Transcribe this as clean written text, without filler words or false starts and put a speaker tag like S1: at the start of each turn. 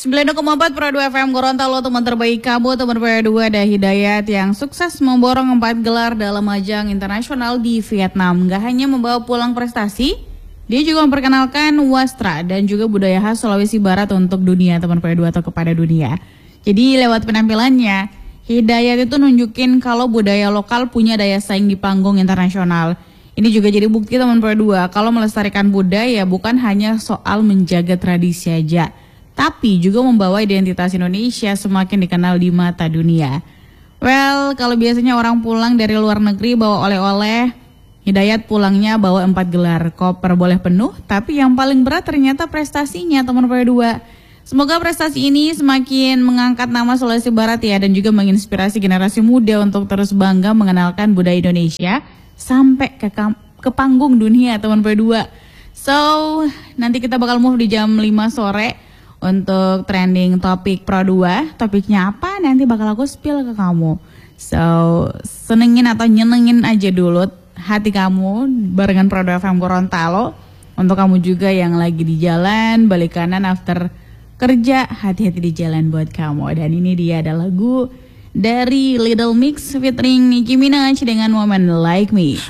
S1: 9,4 Pro 2 FM Gorontalo, teman terbaik kamu, teman Pro 2 ada Hidayat yang sukses memborong 4 gelar dalam ajang internasional di Vietnam. Gak hanya membawa pulang prestasi, dia juga memperkenalkan wastra dan juga budaya khas Sulawesi Barat untuk dunia, teman Pro 2 atau kepada dunia. Jadi lewat penampilannya, Hidayat itu nunjukin kalau budaya lokal punya daya saing di panggung internasional. Ini juga jadi bukti teman Pro 2 kalau melestarikan budaya bukan hanya soal menjaga tradisi aja, tapi juga membawa identitas Indonesia semakin dikenal di mata dunia. Well, kalau biasanya orang pulang dari luar negeri bawa oleh-oleh, Hidayat pulangnya bawa 4 gelar. Koper boleh penuh, tapi yang paling berat ternyata prestasinya, teman Pro 2. Semoga prestasi ini semakin mengangkat nama Sulawesi Barat ya, dan juga menginspirasi generasi muda untuk terus bangga mengenalkan budaya Indonesia sampai ke panggung dunia, teman Pro 2. So, nanti kita bakal move di jam 5 sore. Untuk trending topik Pro 2, topiknya apa nanti bakal aku spill ke kamu. So, senengin atau nyenengin aja dulu hati kamu barengan Pro 2 FM Gorontalo. Untuk kamu juga yang lagi di jalan, balik kanan after kerja, hati-hati di jalan buat kamu. Dan ini dia ada lagu dari Little Mix featuring Nicki Minaj dengan Woman Like Me.